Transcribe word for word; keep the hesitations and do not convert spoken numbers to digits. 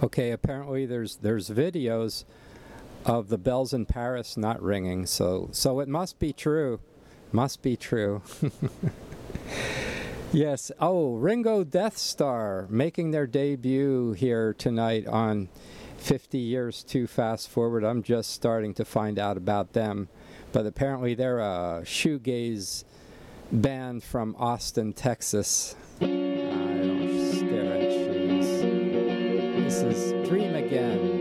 Okay, apparently there's there's videos of the bells in Paris not ringing, so so it must be true. Must be true. Yes. Oh, Ringo Death Star making their debut here tonight on fifty Years Too Fast Forward. I'm just starting to find out about them, but apparently they're a shoegaze band from Austin, Texas. I don't stare at shoes. This is Dream Again.